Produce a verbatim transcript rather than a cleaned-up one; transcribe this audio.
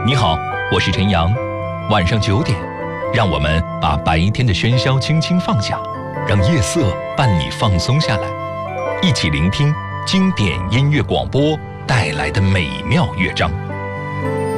你好，我是陈阳。晚上九点，让我们把白天的喧嚣轻轻放下，让夜色伴你放松下来，一起聆听经典音乐广播带来的美妙乐章。